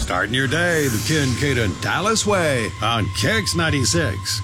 Starting your day the Kincaid and Dallas way on Kicks 96.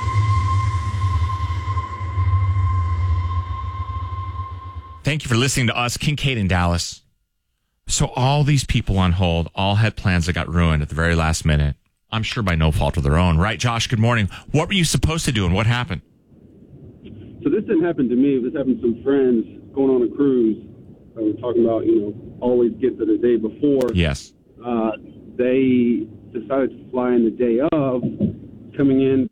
Thank you for listening to us, Kincaid and Dallas. So all these people on hold all had plans that got ruined at the very last minute. I'm sure by no fault of their own. Right, Josh? Good morning. What were you supposed to do and what happened? So this didn't happen to me. This happened to some friends going on a cruise. We're talking about, always get to the day before. Yes. They decided to fly in the day of, coming in,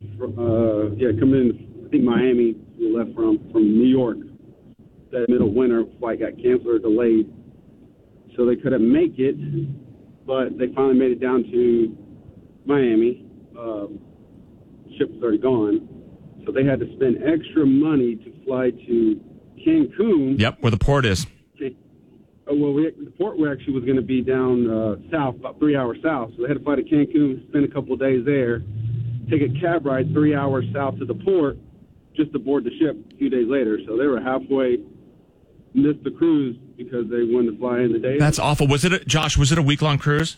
I think Miami, we left from New York. That middle winter flight got canceled or delayed. So they couldn't make it, but they finally made it down to Miami. Ship was already gone. So they had to spend extra money to fly to Cancun. Yep, where the port is. The port actually was going to be down south, about 3 hours south. So they had to fly to Cancun, spend a couple of days there, take a cab ride 3 hours south to the port, just to board the ship a few days later. So they were halfway, missed the cruise because they wanted to fly in the day. That's awful. Was it a week-long cruise?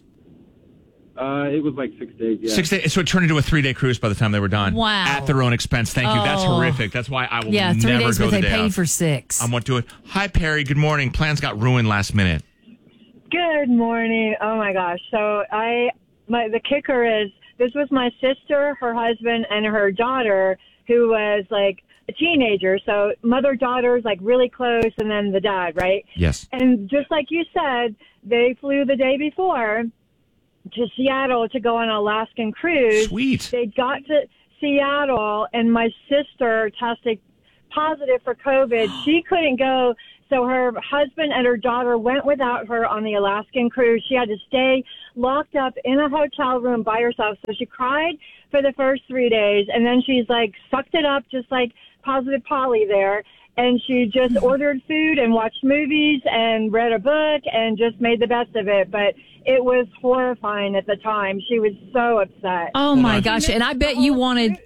It was like 6 days, yeah. 6 days. So it turned into a 3-day cruise by the time they were done. Wow. At their own expense. Thank you. That's horrific. That's why I will never 3 days, go but the they day paid of. for 6. I won't do it. Hi, Perry. Good morning. Plans got ruined last minute. Good morning. Oh my gosh. So the kicker is this was my sister, her husband, and her daughter, who was like a teenager. So mother-daughter's like really close, and then the dad, right? Yes. And just like you said, they flew the day before to Seattle to go on an Alaskan cruise. Sweet. They got to Seattle, and my sister tested positive for COVID. She couldn't go, so her husband and her daughter went without her on the Alaskan cruise. She had to stay locked up in a hotel room by herself. So she cried for the first 3 days, and then she's like sucked it up, just like Positive Polly there. And she just ordered food and watched movies and read a book and just made the best of it. But it was horrifying at the time. She was so upset. Oh my gosh! And I bet you wanted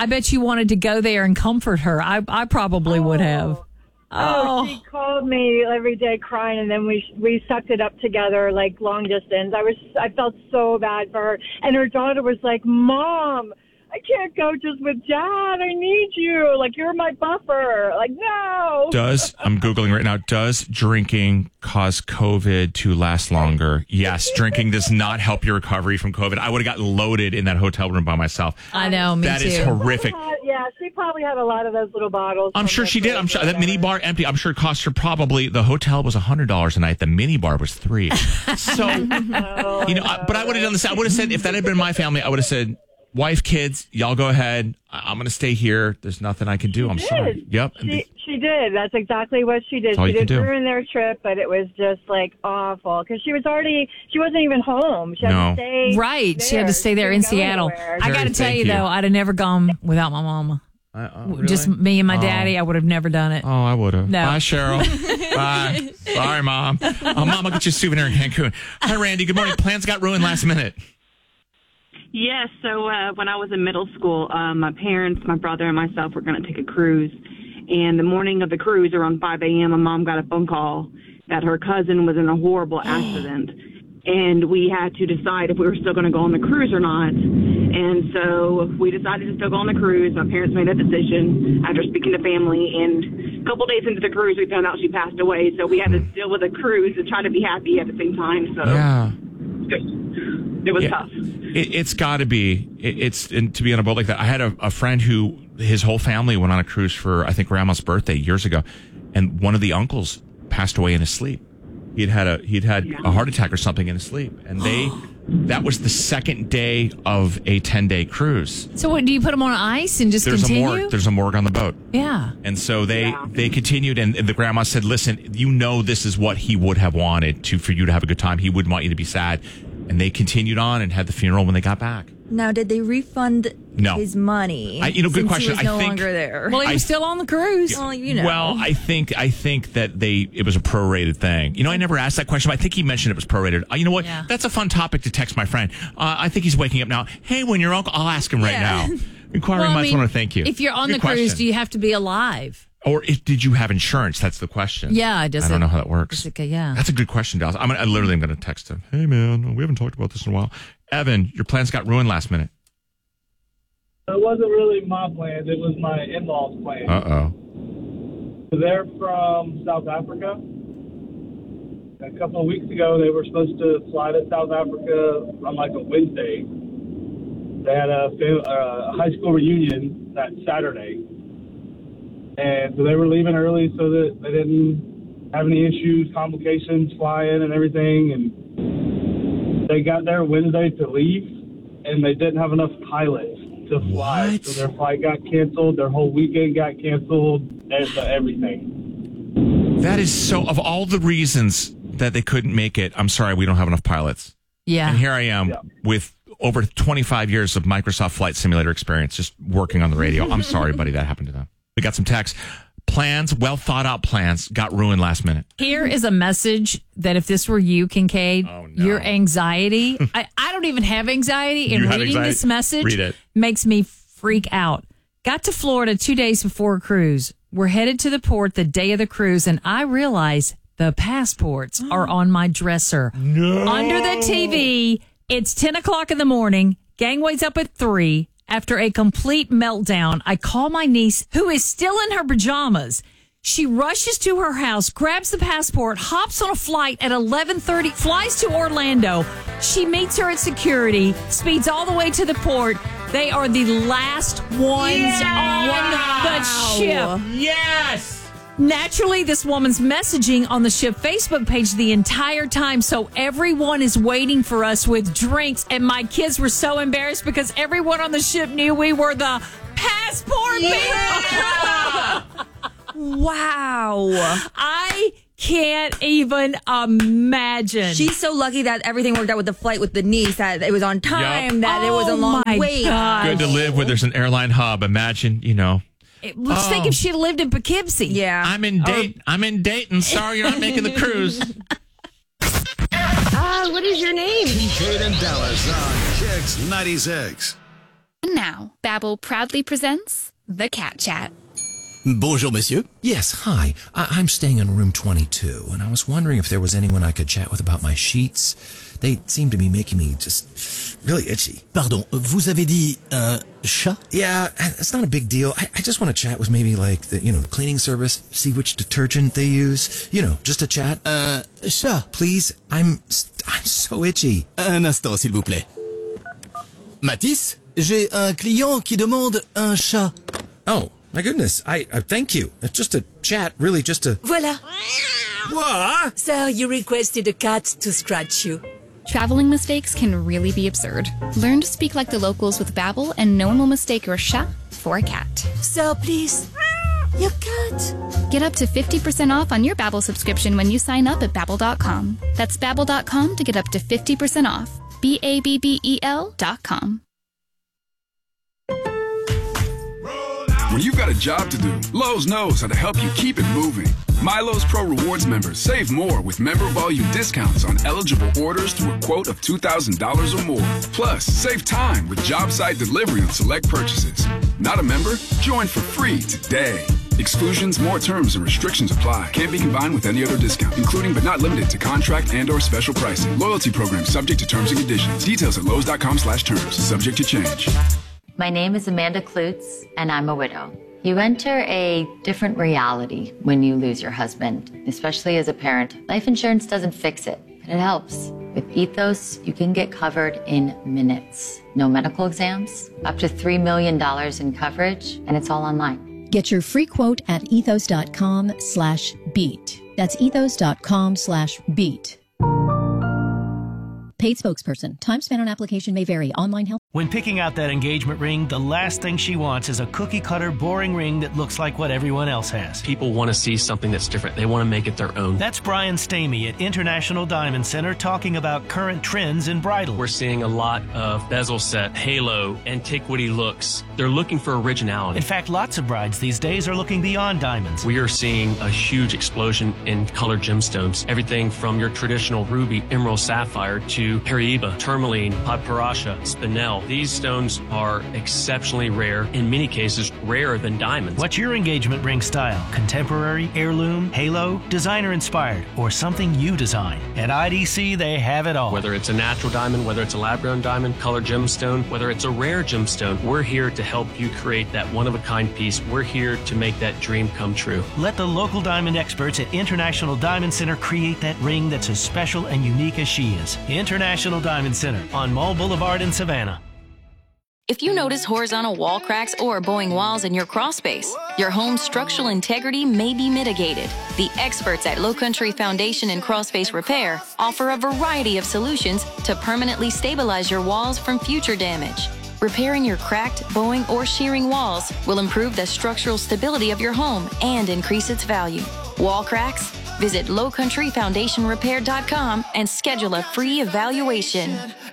to go there and comfort her. I probably would have. Oh, she called me every day crying, and then we sucked it up together like long distance. I felt so bad for her, and her daughter was like, "Mom, I can't go just with Dad. I need you. Like, you're my buffer." Like, no. I'm Googling right now, does drinking cause COVID to last longer? Yes, drinking does not help your recovery from COVID. I would have gotten loaded in that hotel room by myself. I know, me too. That is horrific. She probably had a lot of those little bottles. I'm sure she did. I'm sure that mini bar empty. I'm sure it cost her probably, the hotel was $100 a night. The mini bar was $3. So, but I would have done this. I would have said, if that had been my family, I would have said, wife, kids, y'all go ahead. I'm going to stay here. There's nothing I can do. I'm sorry. Yep. She did. That's exactly what she did. She didn't ruin their trip, but it was just like awful because she wasn't even home. She had to stay right. She had to stay there in Seattle. I got to tell you, though, I'd have never gone without my mama. Really? Just me and my daddy. I would have never done it. Oh, I would have. No. Bye, Cheryl. Bye. Sorry, Mom. Oh, Mom, I'll get you a souvenir in Cancun. Hi, Randy. Good morning. Plans got ruined last minute. Yes, so when I was in middle school, my parents, my brother, and myself were going to take a cruise. And the morning of the cruise, around 5 a.m., my mom got a phone call that her cousin was in a horrible accident. And we had to decide if we were still going to go on the cruise or not. And so we decided to still go on the cruise. My parents made a decision after speaking to family. And a couple days into the cruise, we found out she passed away. So we had to deal with a cruise and try to be happy at the same time. So it was tough. It's got to be. And to be on a boat like that. I had a friend who his whole family went on a cruise for, I think, Grandma's birthday years ago, and one of the uncles passed away in his sleep. He'd had a heart attack or something in his sleep, and that was the second day of a 10-day cruise. So what, do you put them on ice and just continue? There's a morgue on the boat. Yeah. And so they continued, and the grandma said, "Listen, this is what he would have wanted for you to have a good time. He wouldn't want you to be sad." And they continued on and had the funeral when they got back. Now, did they refund his money? Good question. He was no longer there. Well, he was still on the cruise. Well, I think that it was a prorated thing. I never asked that question, but I think he mentioned it was prorated. You know what? Yeah. That's a fun topic to text my friend. I think he's waking up now. Hey, when your uncle, I'll ask him right now. Inquiring minds want to thank you. If you're on the cruise, do you have to be alive? Or did you have insurance? That's the question. Yeah, I don't know how that works. Yeah. That's a good question, Dallas. I literally am going to text him. Hey, man, we haven't talked about this in a while. Evan, your plans got ruined last minute. It wasn't really my plans. It was my in-laws' plans. Uh-oh. They're from South Africa. A couple of weeks ago, they were supposed to fly to South Africa on like a Wednesday. They had a high school reunion that Saturday. And so they were leaving early so that they didn't have any issues, complications, flying and everything. And they got there Wednesday to leave, and they didn't have enough pilots to fly. What? So their flight got canceled, their whole weekend got canceled, and everything. That is so, of all the reasons that they couldn't make it, I'm sorry, we don't have enough pilots. Yeah. And here I am with over 25 years of Microsoft Flight Simulator experience just working on the radio. I'm sorry, buddy, that happened to them. We got some text. Plans, well thought out plans, got ruined last minute. Here is a message that if this were you, Kincaid, your anxiety, I don't even have anxiety, and reading this message makes me freak out. Got to Florida 2 days before a cruise. We're headed to the port the day of the cruise, and I realize the passports are on my dresser. No. Under the TV, it's 10 o'clock in the morning. Gangway's up at 3. After a complete meltdown, I call my niece, who is still in her pajamas. She rushes to her house, grabs the passport, hops on a flight at 11:30, flies to Orlando. She meets her at security, speeds all the way to the port. They are the last ones on the ship. Yes! Naturally, this woman's messaging on the ship Facebook page the entire time, so everyone is waiting for us with drinks, and my kids were so embarrassed because everyone on the ship knew we were the passport people. Wow. I can't even imagine. She's so lucky that everything worked out with the flight with the niece, that it was on time, that it was a long wait. gosh. Good to live where there's an airline hub. Imagine, Let's think if she lived in Poughkeepsie. Yeah. I'm in Dayton. Sorry you're not making the cruise. What is your name? Kincaid and Dallas on Kicks 96. Now, Babbel proudly presents The Cat Chat. Bonjour, monsieur. Yes, hi. I'm staying in room 22, and I was wondering if there was anyone I could chat with about my sheets. They seem to be making me just really itchy. Pardon, vous avez dit chat? Yeah, it's not a big deal. I just want to chat with maybe like the cleaning service, see which detergent they use. Just a chat. Chat. Please, I'm so itchy. Un instant, s'il vous plaît. Mathis, j'ai un client qui demande un chat. Oh. My goodness, I thank you. It's just a chat, really just a... Voila. What? Sir, you requested a cat to scratch you. Traveling mistakes can really be absurd. Learn to speak like the locals with Babbel, and no one will mistake your chat for a cat. Sir, please. Your cat. Get up to 50% off on your Babbel subscription when you sign up at Babbel.com. That's Babbel.com to get up to 50% off. BABBEL.com. When you've got a job to do, Lowe's knows how to help you keep it moving. MyLowe's Pro Rewards members save more with member volume discounts on eligible orders through a quote of $2,000 or more. Plus, save time with job site delivery on select purchases. Not a member? Join for free today. Exclusions, more terms, and restrictions apply. Can't be combined with any other discount, including but not limited to contract and/or special pricing. Loyalty program subject to terms and conditions. Details at Lowe's.com/terms. Subject to change. My name is Amanda Klutz, and I'm a widow. You enter a different reality when you lose your husband, especially as a parent. Life insurance doesn't fix it, but it helps. With Ethos, you can get covered in minutes. No medical exams, up to $3 million in coverage, and it's all online. Get your free quote at ethos.com/beat. That's ethos.com/beat. Paid spokesperson. Time spent on application may vary. Online help. When picking out that engagement ring, the last thing she wants is a cookie-cutter, boring ring that looks like what everyone else has. People want to see something that's different. They want to make it their own. That's Brian Stamey at International Diamond Center talking about current trends in bridal. We're seeing a lot of bezel set, halo, antiquity looks. They're looking for originality. In fact, lots of brides these days are looking beyond diamonds. We are seeing a huge explosion in colored gemstones. Everything from your traditional ruby, emerald, sapphire to Paraiba, tourmaline, padparacha, spinel, These stones are exceptionally rare, in many cases rarer than diamonds. What's your engagement ring style? Contemporary, heirloom, halo, designer inspired, or something you design? At IDC, they have it all. Whether it's a natural diamond, whether it's a lab-grown diamond, colored gemstone, whether it's a rare gemstone, we're here to help you create that one-of-a-kind piece. We're here to make that dream come true. Let the local diamond experts at International Diamond Center create that ring that's as special and unique as she is. International Diamond Center on Mall Boulevard in Savannah. If you notice horizontal wall cracks or bowing walls in your crawl space, your home's structural integrity may be mitigated. The experts at Low Country Foundation and Crawl Space Repair offer a variety of solutions to permanently stabilize your walls from future damage. Repairing your cracked, bowing, or shearing walls will improve the structural stability of your home and increase its value. Wall cracks? Visit lowcountryfoundationrepair.com and schedule a free evaluation.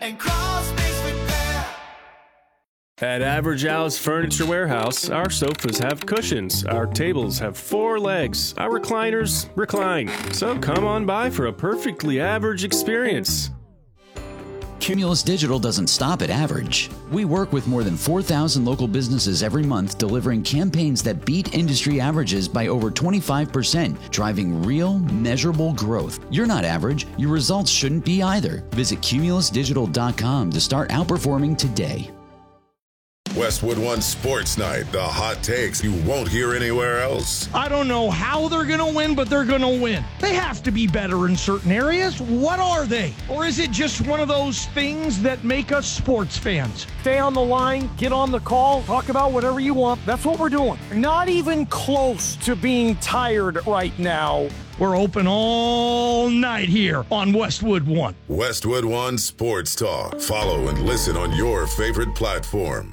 At Average Al's Furniture Warehouse, our sofas have cushions, our tables have 4 legs, our recliners recline. So come on by for a perfectly average experience. Cumulus Digital doesn't stop at average. We work with more than 4,000 local businesses every month, delivering campaigns that beat industry averages by over 25%, driving real, measurable growth. You're not average. Your results shouldn't be either. Visit cumulusdigital.com to start outperforming today. Westwood One Sports Night, the hot takes you won't hear anywhere else. I don't know how they're going to win, but they're going to win. They have to be better in certain areas. What are they? Or is it just one of those things that make us sports fans? Stay on the line, get on the call, talk about whatever you want. That's what we're doing. Not even close to being tired right now. We're open all night here on Westwood One. Westwood One Sports Talk. Follow and listen on your favorite platform.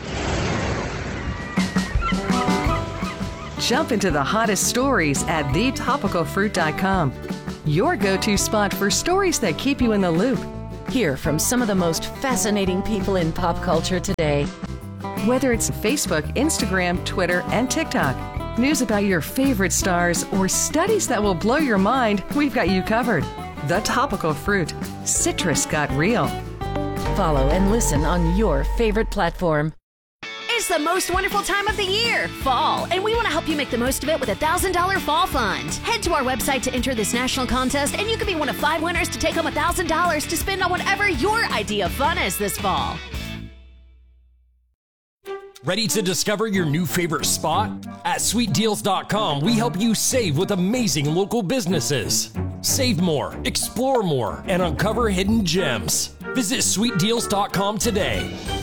Jump into the hottest stories at thetopicalfruit.com. Your go-to spot for stories that keep you in the loop. Hear from some of the most fascinating people in pop culture today. Whether it's Facebook, Instagram, Twitter, and TikTok, news about your favorite stars, or studies that will blow your mind, we've got you covered. The Topical Fruit. Citrus got real. Follow and listen on your favorite platform. It's the most wonderful time of the year, fall, and we want to help you make the most of it with a $1,000 fall fund. Head to our website to enter this national contest, and you can be one of 5 winners to take home $1,000 to spend on whatever your idea of fun is this fall. Ready to discover your new favorite spot? At SweetDeals.com, we help you save with amazing local businesses. Save more, explore more, and uncover hidden gems. Visit SweetDeals.com today.